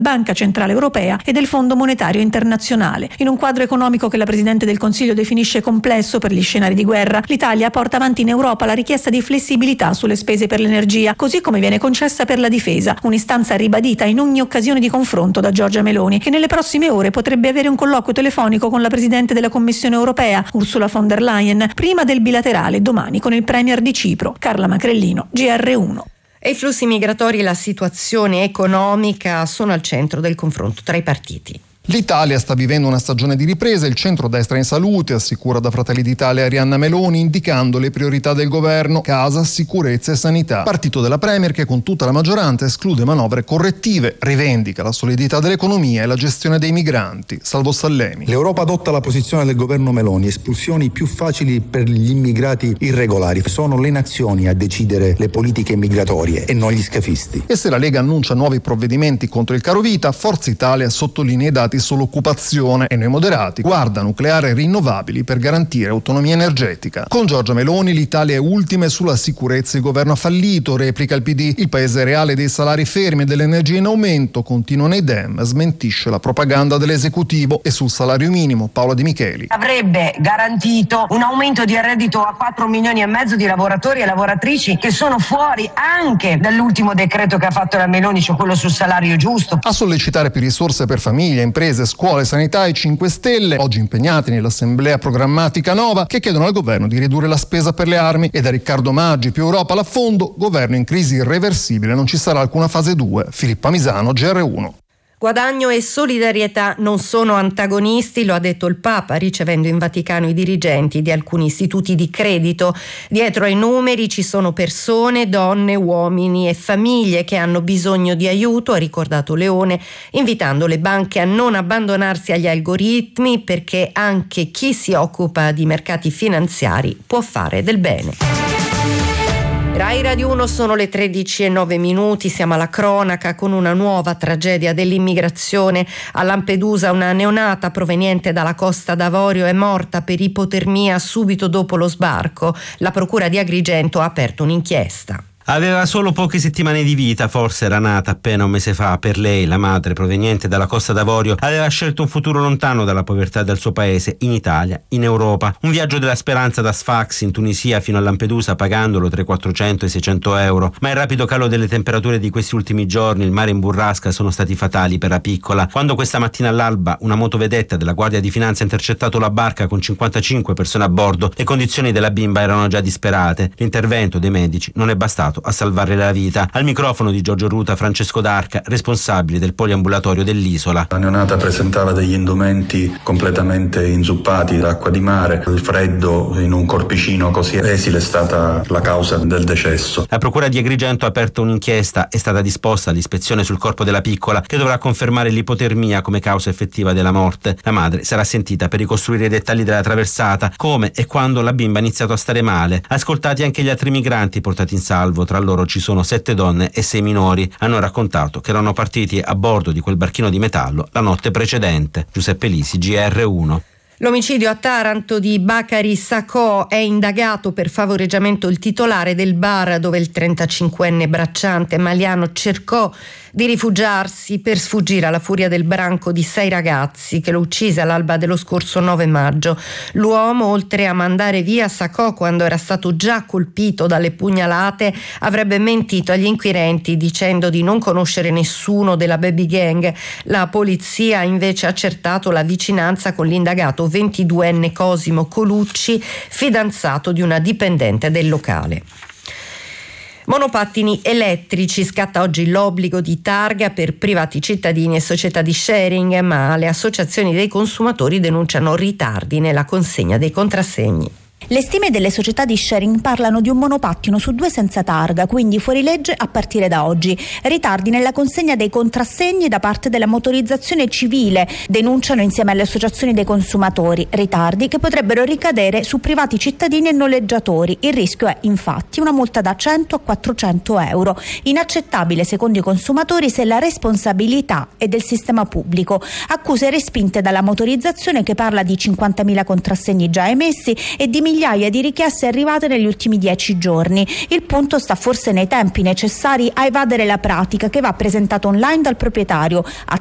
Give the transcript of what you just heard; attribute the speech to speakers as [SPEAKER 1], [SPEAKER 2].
[SPEAKER 1] Banca Centrale Europea e del Fondo Monetario Internazionale. In un quadro economico che la Presidente del Consiglio definisce complesso per gli scenari di guerra, l'Italia porta avanti in Europa la richiesta di flessibilità sulle spese per l'energia, così come viene concessa per la difesa, un'istanza ribadita in ogni occasione di confronto da Giorgia Meloni, che nelle prossime ore potrebbe avere un colloquio telefonico con la Presidente della Commissione Europea, Ursula von der Leyen, prima del bilaterale domani con il Premier di Cipro. Carla Macrellino, GR1.
[SPEAKER 2] E i flussi migratori e la situazione economica sono al centro del confronto tra i partiti.
[SPEAKER 3] L'Italia sta vivendo una stagione di ripresa, il centrodestra in salute, assicura da Fratelli d'Italia Arianna Meloni, indicando le priorità del governo: casa, sicurezza e sanità. Partito della Premier che con tutta la maggioranza esclude manovre correttive, rivendica la solidità dell'economia e la gestione dei migranti. Salvo Sallemi.
[SPEAKER 4] L'Europa adotta la posizione del governo Meloni: espulsioni più facili per gli immigrati irregolari. Sono le nazioni a decidere le politiche migratorie e non gli scafisti.
[SPEAKER 3] E se la Lega annuncia nuovi provvedimenti contro il carovita, Forza Italia sottolinea i dati sull'occupazione e noi moderati guarda nucleare e rinnovabili per garantire autonomia energetica. Con Giorgia Meloni l'Italia è ultima e sulla sicurezza il governo ha fallito, replica il PD. Il paese reale dei salari fermi e dell'energia in aumento, continuano i Dem, smentisce la propaganda dell'esecutivo. E sul salario minimo Paola Di Micheli.
[SPEAKER 5] Avrebbe garantito un aumento di reddito a 4 milioni e mezzo di lavoratori e lavoratrici che sono fuori anche dall'ultimo decreto che ha fatto la Meloni, cioè quello sul salario giusto.
[SPEAKER 3] A sollecitare più risorse per famiglie, imprese, scuole, sanità e 5 Stelle, oggi impegnati nell'assemblea programmatica Nova, che chiedono al governo di ridurre la spesa per le armi. E da Riccardo Maggi, più Europa l'affondo, governo in crisi irreversibile, non ci sarà alcuna fase 2. Filippa Misano, GR1.
[SPEAKER 2] Guadagno e solidarietà non sono antagonisti, lo ha detto il Papa ricevendo in Vaticano i dirigenti di alcuni istituti di credito. Dietro ai numeri ci sono persone, donne, uomini e famiglie che hanno bisogno di aiuto, ha ricordato Leone, invitando le banche a non abbandonarsi agli algoritmi, perché anche chi si occupa di mercati finanziari può fare del bene. Rai Radio 1, sono le 13:09, siamo alla cronaca con una nuova tragedia dell'immigrazione. A Lampedusa una neonata proveniente dalla Costa d'Avorio è morta per ipotermia subito dopo lo sbarco. La procura di Agrigento ha aperto un'inchiesta.
[SPEAKER 6] Aveva solo poche settimane di vita, forse era nata appena un mese fa. Per lei, la madre, proveniente dalla Costa d'Avorio, aveva scelto un futuro lontano dalla povertà del suo paese, in Italia, in Europa. Un viaggio della speranza da Sfax in Tunisia fino a Lampedusa, pagandolo tra i 400 e i 600 euro. Ma il rapido calo delle temperature di questi ultimi giorni, il mare in burrasca, sono stati fatali per la piccola. Quando questa mattina all'alba una motovedetta della Guardia di Finanza ha intercettato la barca con 55 persone a bordo, le condizioni della bimba erano già disperate. L'intervento dei medici non è bastato a salvare la vita. Al microfono di Giorgio Ruta, Francesco D'Arca, responsabile del poliambulatorio dell'isola.
[SPEAKER 7] La neonata presentava degli indumenti completamente inzuppati d'acqua di mare, il freddo in un corpicino così esile è stata la causa del decesso.
[SPEAKER 6] La procura di Agrigento ha aperto un'inchiesta, è stata disposta l'ispezione sul corpo della piccola che dovrà confermare l'ipotermia come causa effettiva della morte. La madre sarà sentita per ricostruire i dettagli della traversata, come e quando la bimba ha iniziato a stare male. Ascoltati anche gli altri migranti portati in salvo. Tra loro ci sono 7 donne e 6 minori. Hanno raccontato che erano partiti a bordo di quel barchino di metallo la notte precedente. Giuseppe Lisi, GR1.
[SPEAKER 2] L'omicidio a Taranto di Bakary Sacco: è indagato per favoreggiamento il titolare del bar dove il 35enne bracciante maliano cercò di rifugiarsi per sfuggire alla furia del branco di 6 ragazzi che lo uccise all'alba dello scorso 9 maggio. L'uomo, oltre a mandare via Sacco quando era stato già colpito dalle pugnalate, avrebbe mentito agli inquirenti dicendo di non conoscere nessuno della baby gang. La polizia ha invece accertato la vicinanza con l'indagato 22enne Cosimo Colucci, fidanzato di una dipendente del locale. Monopattini elettrici: scatta oggi l'obbligo di targa per privati cittadini e società di sharing, ma le associazioni dei consumatori denunciano ritardi nella consegna dei contrassegni.
[SPEAKER 8] Le stime delle società di sharing parlano di un monopattino su 2 senza targa, quindi fuori legge a partire da oggi. Ritardi nella consegna dei contrassegni da parte della motorizzazione civile, denunciano insieme alle associazioni dei consumatori. Ritardi che potrebbero ricadere su privati cittadini e noleggiatori. Il rischio è infatti una multa da 100 a 400 euro. Inaccettabile secondo i consumatori se la responsabilità è del sistema pubblico. Accuse respinte dalla motorizzazione che parla di 50.000 contrassegni già emessi e di migliaia di richieste arrivate negli ultimi 10 giorni. Il punto sta forse nei tempi necessari a evadere la pratica che va presentata online dal proprietario,